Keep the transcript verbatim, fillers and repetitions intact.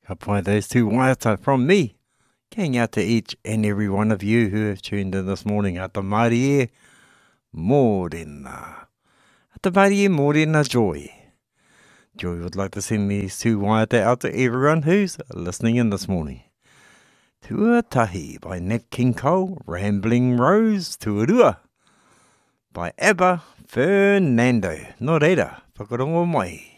Apply those two waiata from me. Going out to each and every one of you who have tuned in this morning at the Māori e Mōrena. At the Māori e Mōrena Joy. Joy would like to send these two waiata out to everyone who's listening in this morning. Tuatahi by Nat King Cole, Rambling Rose, Tuarua by Abba Fernando. Nō reira, whakarongo mai.